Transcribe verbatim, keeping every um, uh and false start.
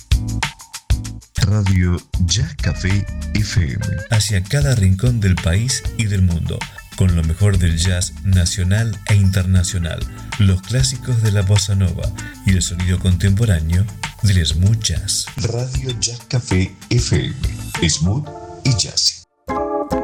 Radio Jazz Café F M. Hacia cada rincón del país y del mundo, con lo mejor del jazz nacional e internacional, los clásicos de la bossa nova y el sonido contemporáneo del smooth jazz. Radio Jazz Café F M. Smooth y jazzy.